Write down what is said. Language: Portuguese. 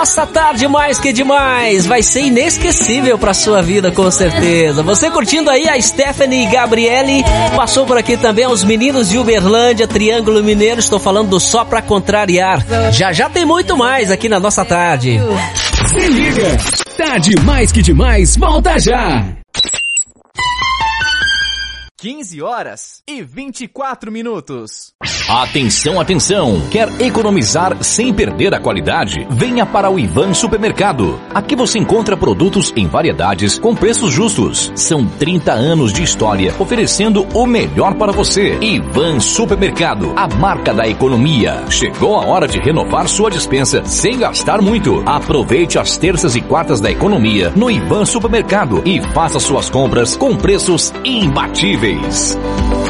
nossa tarde mais que demais. Vai ser inesquecível pra sua vida, com certeza. Você curtindo aí a Stephanie e Gabriele. Passou por aqui também os meninos de Uberlândia, Triângulo Mineiro. Estou falando do Só Pra Contrariar. Já já tem muito mais aqui na nossa tarde. Se liga, Tarde Mais Que Demais volta já. 15h24. Atenção, atenção! Quer economizar sem perder a qualidade? Venha para o Ivan Supermercado. Aqui você encontra produtos em variedades com preços justos. São 30 anos de história oferecendo o melhor para você. Ivan Supermercado, a marca da economia. Chegou a hora de renovar sua despensa sem gastar muito. Aproveite as terças e quartas da economia no Ivan Supermercado e faça suas compras com preços imbatíveis.